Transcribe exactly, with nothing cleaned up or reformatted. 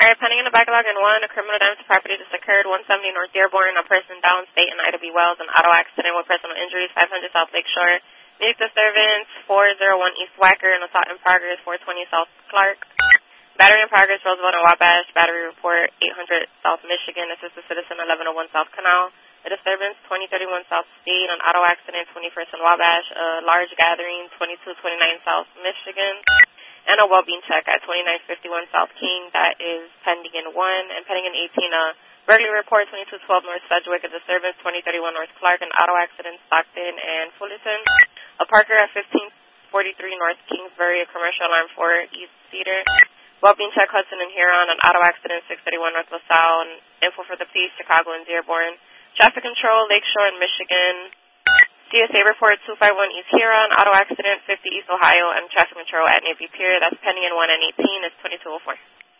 Alright, pending in the backlog in one, a criminal damage to property just occurred, one seventy North Dearborn, a person downstate in Ida B. Wells, an auto accident with personal injuries, five hundred South Lakeshore. Music disturbance, four oh one East Wacker, and assault in progress, four twenty South Clark. Battery in progress, Roosevelt and Wabash. Battery report, eight hundred South Michigan. Assist the citizen, eleven oh one South Canal. The disturbance, twenty thirty-one South Speed, an auto accident, twenty-first and Wabash. A large gathering, twenty-two twenty-nine South Michigan. And a well-being check at twenty-nine fifty-one South King. That is pending in one. And pending in eighteen, a burglary report, twenty-two twelve North Sedgwick. A disturbance, twenty thirty-one North Clark. An auto accident, Stockton and Fullerton. A Parker at fifteen forty-three North Kingsbury. A commercial alarm for East Cedar. Well-being check, Hudson and Huron. An auto accident, six thirty-one North LaSalle. And info for the police, Chicago and Dearborn. Traffic control, Lakeshore and Michigan. D S A report, two five one East Huron. Auto accident, fifty East Ohio. And traffic control at Navy Pier. That's pending in one and eighteen. It's twenty-two oh four.